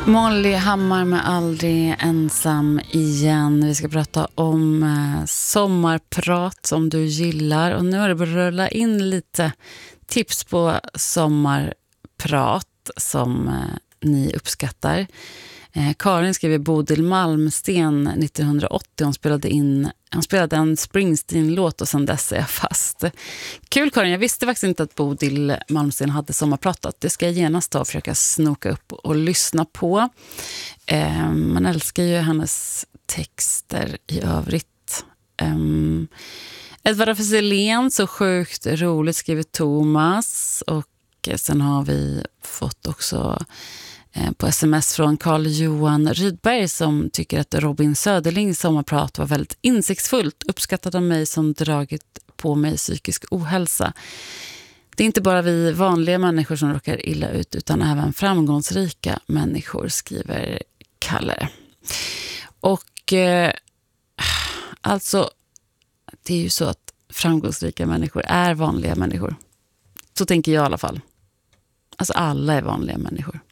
Molly Hammar med Aldrig ensam igen. Vi ska prata om sommarprat som du gillar. Och nu har det börjat rulla in lite tips på sommarprat som ni uppskattar. Karin skrev Bodil Malmsten 1980. Hon spelade en Springsteen-låt och sedan dess är jag fast. Kul Karin, jag visste faktiskt inte att Bodil Malmsten hade sommarpratat. Det ska jag genast ta och försöka snoka upp och lyssna på. Man älskar ju hennes texter i övrigt. Edvard af Sillén, så sjukt roligt, skriver Thomas. Och sen har vi fått också på sms från Carl-Johan Rydberg som tycker att Robin Söderlings sommarprat var väldigt insiktsfullt, uppskattad av mig som dragit på mig psykisk ohälsa. Det är inte bara vi vanliga människor som råkar illa ut utan även framgångsrika människor, skriver Kalle. Och alltså det är ju så att framgångsrika människor är vanliga människor. Så tänker jag i alla fall. Alltså alla är vanliga människor.